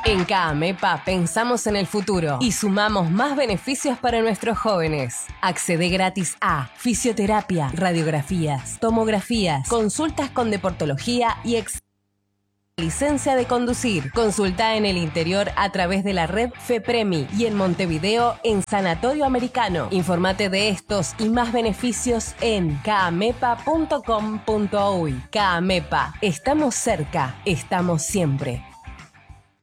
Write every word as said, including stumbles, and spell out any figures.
En CAAMEPA pensamos en el futuro y sumamos más beneficios para nuestros jóvenes. Accede gratis a fisioterapia, radiografías, tomografías, consultas con deportología y ex licencia de conducir. Consulta en el interior a través de la red FEPREMI y en Montevideo en Sanatorio Americano. Informate de estos y más beneficios en caamepa punto com punto uy. CAAMEPA, estamos cerca, estamos siempre.